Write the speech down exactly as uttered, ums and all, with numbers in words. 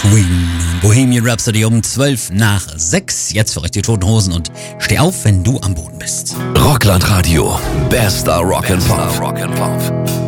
Queen, Bohemian Rhapsody um zwölf nach sechs. Jetzt für euch die Toten Hosen und steh auf, wenn du am Boden bist. Rockland Radio, bester Rock'n'Pop.